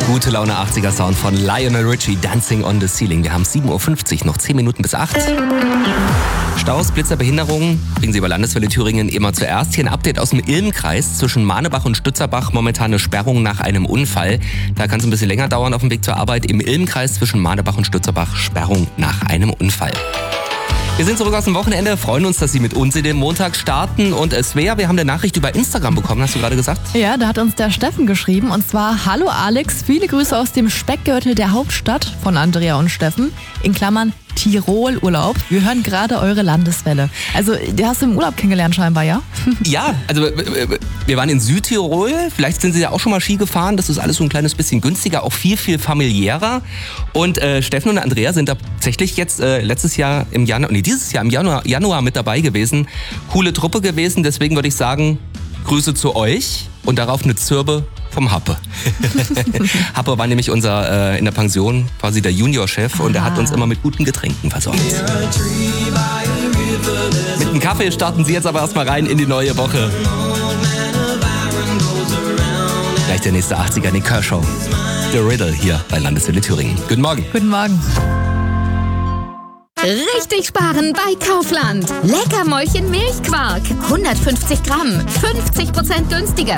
Gute Laune 80er Sound von Lionel Richie, Dancing on the Ceiling. Wir haben 7.50 Uhr, noch 10 Minuten bis 8. Staus, Blitzer, Behinderungen bringen Sie über Landeswelle Thüringen immer zuerst. Hier ein Update aus dem Ilm-Kreis. Zwischen Manebach und Stützerbach momentan eine Sperrung nach einem Unfall. Da kann es ein bisschen länger dauern auf dem Weg zur Arbeit. Im Ilm-Kreis zwischen Manebach und Stützerbach Sperrung nach einem Unfall. Wir sind zurück aus dem Wochenende, freuen uns, dass Sie mit uns in den Montag starten. Und Svea, wir haben eine Nachricht über Instagram bekommen, hast du gerade gesagt? Ja, da hat uns der Steffen geschrieben und zwar: Hallo Alex, viele Grüße aus dem Speckgürtel der Hauptstadt von Andrea und Steffen, in Klammern Tirol-Urlaub. Wir hören gerade eure Landeswelle. Also, die hast du im Urlaub kennengelernt scheinbar, ja? Ja, also wir waren in Südtirol, vielleicht sind Sie ja auch schon mal Ski gefahren, das ist alles so ein kleines bisschen günstiger, auch viel, viel familiärer. Und Steffen und Andrea sind tatsächlich jetzt dieses Jahr im Januar mit dabei gewesen. Coole Truppe gewesen, deswegen würde ich sagen, Grüße zu euch und darauf eine Zirbe vom Happe. Happe war nämlich unser in der Pension quasi der Juniorchef und er hat uns immer mit guten Getränken versorgt. Mit einem Kaffee starten Sie jetzt aber erstmal rein in die neue Woche. Gleich der nächste 80er, Nick Kershaw. The Riddle hier bei Landeswelle Thüringen. Guten Morgen. Guten Morgen. Richtig sparen bei Kaufland. Leckermäulchen Milchquark. 150 Gramm. 50% günstiger.